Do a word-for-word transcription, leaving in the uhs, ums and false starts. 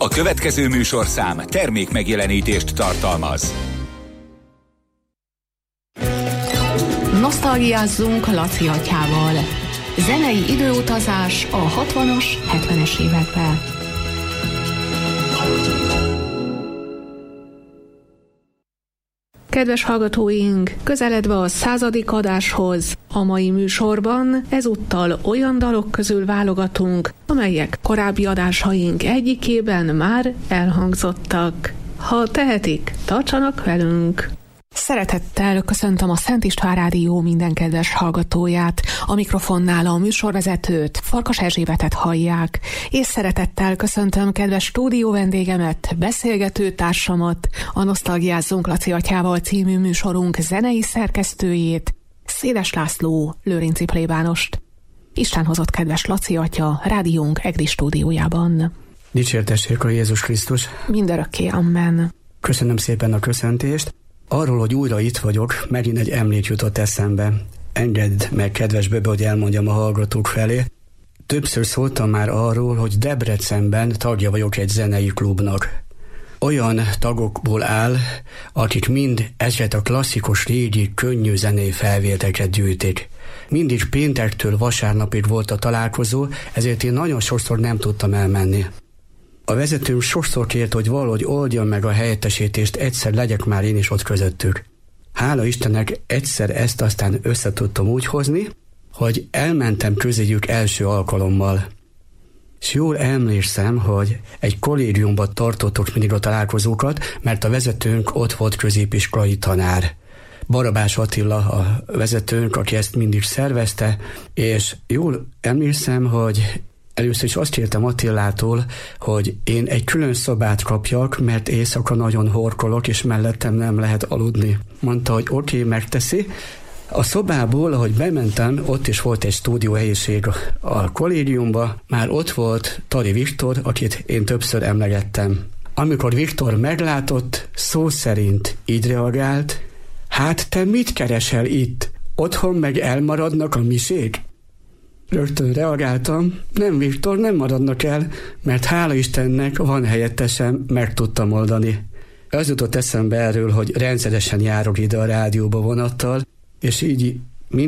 következő műsorszám termék megjelenítést tartalmaz. Nosztalgiázzunk Laci atyával. Zenei időutazás a hatvanas, hetvenes évekbe. Kedves hallgatóink, közeledve a századik adáshoz, a mai műsorban ezúttal olyan dalok közül válogatunk, amelyek korábbi adásaink egyikében már elhangzottak. Ha tehetik, tartsanak velünk! Szeretettel köszöntöm a Szent István Rádió minden kedves hallgatóját, a mikrofonnál a műsorvezetőt, Farkas Erzsébetet hallják, és szeretettel köszöntöm kedves stúdió vendégemet, beszélgető társamat, a Nosztalgiázzunk Laci atyával című műsorunk zenei szerkesztőjét, Széles László Lőrinci plébánost. Isten hozott kedves Laci atya rádiónk egri stúdiójában. Dicsértessék a Jézus Krisztus! Mindörökké, amen! Köszönöm szépen a köszöntést. Arról, hogy újra itt vagyok, megint egy emlék jutott eszembe. Engedd meg, kedves Böbe, hogy elmondjam a hallgatók felé. Többször szóltam már arról, hogy Debrecenben tagja vagyok egy zenei klubnak. Olyan tagokból áll, akik mind ezeket a klasszikus, régi, könnyű zenei felvételeket gyűjtik. Mindig péntektől vasárnapig volt a találkozó, ezért én nagyon sokszor nem tudtam elmenni. A vezetőm sokszor kért, hogy valahogy oldjon meg a helyettesítést, egyszer legyek már én is ott közöttük. Hála Istennek egyszer ezt aztán össze tudtam úgy hozni, hogy elmentem közéjük első alkalommal. És jól emlékszem, hogy egy kollégiumban tartottuk mindig a találkozókat, mert a vezetőnk ott volt középiskolai tanár. Barabás Attila a vezetőnk, aki ezt mindig szervezte, és jól emlékszem, hogy először is azt kértem Attilától, hogy én egy külön szobát kapjak, mert éjszaka nagyon horkolok, és mellettem nem lehet aludni. Mondta, hogy oké, okay, megteszi. A szobából, ahogy bementem, ott is volt egy stúdióhelyiség a kollégiumba, már ott volt Tari Viktor, akit én többször emlegettem. Amikor Viktor meglátott, szó szerint így reagált: hát te mit keresel itt? Otthon meg elmaradnak a misék? Rögtön reagáltam: nem, Viktor, nem maradnak el, mert hála Istennek van helyettesem, meg tudtam oldani. Az jutott eszembe erről, hogy rendszeresen járok ide a rádióba vonattal, és így